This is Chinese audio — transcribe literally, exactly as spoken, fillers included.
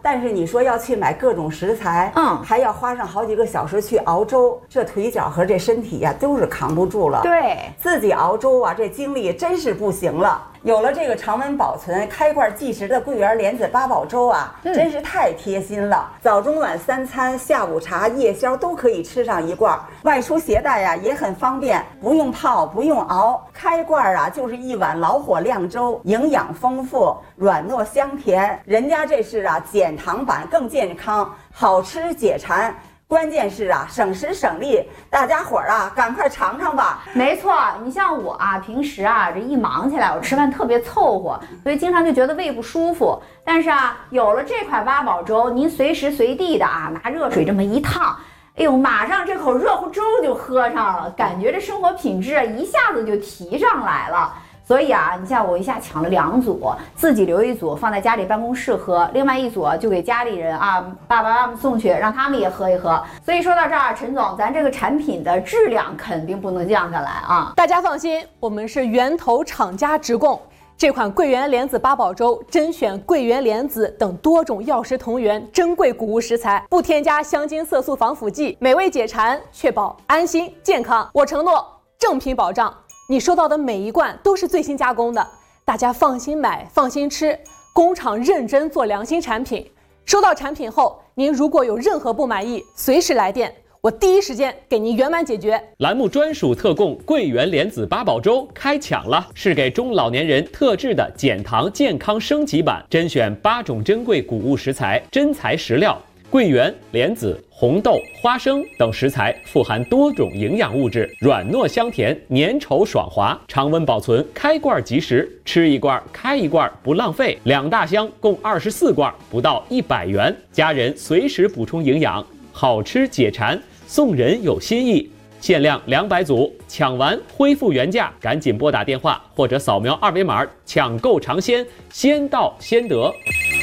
但是你说要去买各种食材， 嗯， 还要花上好几个小时去熬粥，这腿脚和这身体呀、啊、都是扛不住了。 对， 自己熬粥啊，这精力真是不行了。有了这个常温保存、开罐即食的桂圆莲子八宝粥啊， 嗯、 真是太贴心了。早中晚三餐、下午茶、夜宵都可以吃上一罐，外出携带呀、啊、也很方便，不用泡，不用熬，开罐啊就是一碗老火靓粥，营养丰富，软糯香甜。人家这是啊减糖版，更健康，好吃解馋。关键是啊，省时省力，大家伙儿啊，赶快尝尝吧。 没错，你像我啊，平时啊，这一忙起来，我吃饭特别凑合，所以经常就觉得胃不舒服。但是啊，有了这款八宝粥，您随时随地的啊，拿热水这么一烫，哎呦，马上这口热乎粥就喝上了，感觉这生活品质啊，一下子就提上来了。所以啊，你像我一下抢了两组，自己留一组放在家里办公室喝，另外一组就给家里人啊爸爸妈妈送去，让他们也喝一喝。所以说到这儿，陈总，咱这个产品的质量肯定不能降下来啊！ 大家放心，我们是源头厂家直供。这款桂圆莲子八宝粥甄选桂圆莲子等多种药食同源珍贵谷物食材，不添加香精、色素、防腐剂，美味解馋，确保安心健康。我承诺正品保障。你收到的每一罐都是最新加工的，大家放心买，放心吃，工厂认真做良心产品。收到产品后，您如果有任何不满意，随时来电，我第一时间给您圆满解决。 栏目专属特供桂圆莲子八宝粥开抢了，是给中老年人特制的减糖健康升级版，甄选八种珍贵谷物食材，真材实料。桂圆、莲子、红豆、花生等食材富含多种营养物质，软糯香甜，粘稠爽滑，常温保存，开罐即食，吃一罐开一罐不浪费。两大箱共二十四罐，不到一百元，家人随时补充营养，好吃解馋，送人有新意。限量两百组，抢完恢复原价，赶紧拨打电话或者扫描二维码抢购尝鲜，先到先得。